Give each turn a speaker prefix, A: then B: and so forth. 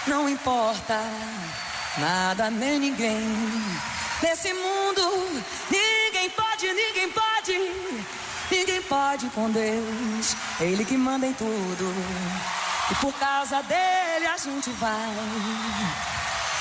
A: não importa nada nem ninguém. Nesse mundo, ninguém pode com Deus. É Ele que manda em tudo. E por causa dele a gente vai.